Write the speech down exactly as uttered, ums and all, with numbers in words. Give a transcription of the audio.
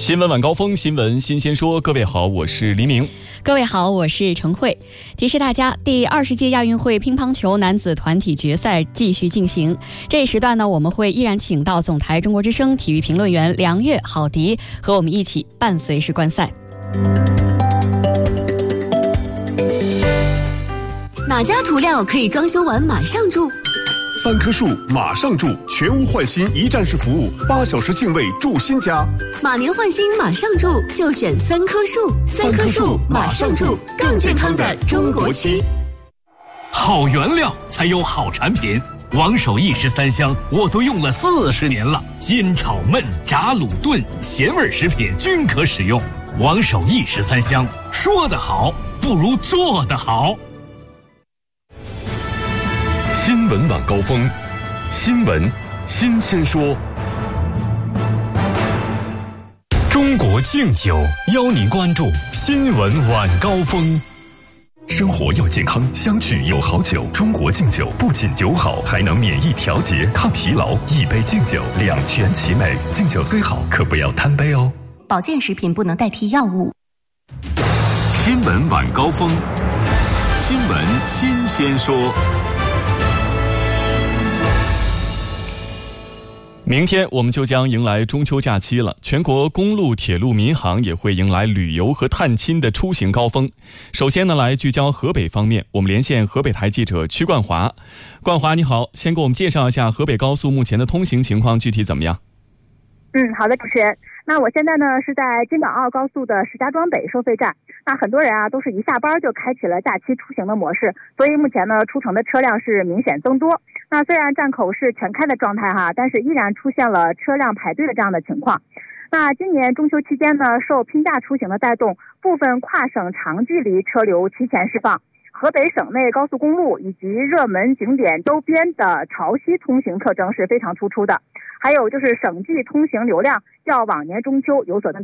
新闻晚高峰，新闻新鲜说。各位好，我是黎明。 各位好，我是程慧。提示大家，第二十届亚运会乒乓球男子团体决赛继续进行。这一时段呢，我们会依然请到总台中国之声体育评论员梁月、郝迪和我们一起伴随式观赛。 哪家涂料可以装修完马上住？ 三棵树马上住，全屋换新一站式服务，八小时净位住新家。 马年换新马上住，就选三棵树。三棵树马上住，更健康的中国区。 好原料才有好产品，王守义十三香我都用了四十年了，煎炒焖炸卤炖咸味食品均可使用。王守义十三香，说得好不如做得好。 新闻晚高峰，新闻新鲜说。 中国敬酒邀您关注新闻晚高峰。 生活要健康，相聚有好酒。中国敬酒不仅酒好，还能免疫调节、抗疲劳。一杯敬酒，两全其美。敬酒虽好，可不要贪杯哦。 保健食品不能代替药物。 新闻晚高峰，新闻新鲜说。 明天我们就将迎来中秋假期了，全国公路、铁路、民航也会迎来旅游和探亲的出行高峰。首先呢，来聚焦河北方面，我们连线河北台记者曲冠华。冠华你好，先给我们介绍一下河北高速目前的通行情况具体怎么样？ 嗯，好的，主持人。那我现在呢是在京港澳高速的石家庄北收费站。那很多人啊都是一下班就开启了假期出行的模式，所以目前呢出城的车辆是明显增多。那虽然站口是全开的状态哈，但是依然出现了车辆排队的这样的情况。那今年中秋期间呢，受拼假出行的带动，部分跨省长距离车流提前释放。河北省内高速公路以及热门景点周边的潮汐通行特征是非常突出的。还有就是省际通行流量较往年中秋有所增